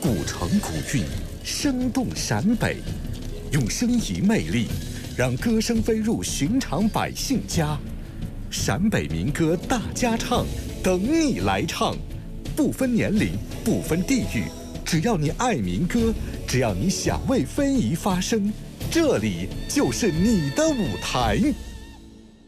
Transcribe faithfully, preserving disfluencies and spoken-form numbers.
古城古韵，生动陕北，用声仪魅力，让歌声飞入寻常百姓家。陕北民歌大家唱，等你来唱，不分年龄，不分地域，只要你爱民歌，只要你想为非遗发声，这里就是你的舞台。